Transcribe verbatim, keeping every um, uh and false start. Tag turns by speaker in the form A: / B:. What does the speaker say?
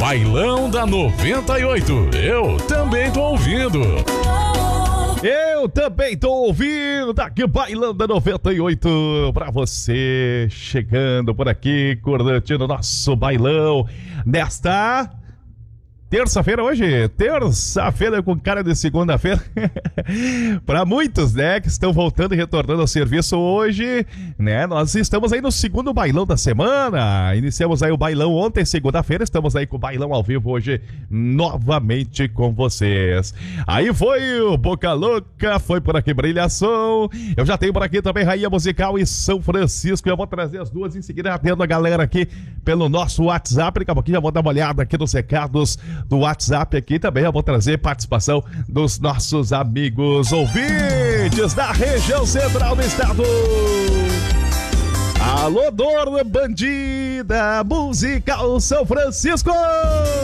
A: Bailão da noventa e oito. Eu também tô ouvindo.
B: Eu também tô ouvindo aqui Bailão da noventa e oito pra você, chegando por aqui, curtindo nosso bailão nesta terça-feira hoje, terça-feira com cara de segunda-feira. Para muitos, né, que estão voltando e retornando ao serviço hoje, né, nós estamos aí no segundo bailão da semana. Iniciamos aí o bailão ontem, segunda-feira, estamos aí com o bailão ao vivo hoje, novamente com vocês. Aí foi o Boca Louca, foi por aqui Brilhação. Eu já tenho por aqui também Rainha Musical e São Francisco. Eu vou trazer as duas em seguida, atendo a galera aqui pelo nosso WhatsApp. Daqui a pouquinho já vou dar uma olhada aqui nos recados do WhatsApp aqui também. Eu vou trazer participação dos nossos amigos ouvintes da região central do estado. Alô, Dor Bandida Musical São Francisco!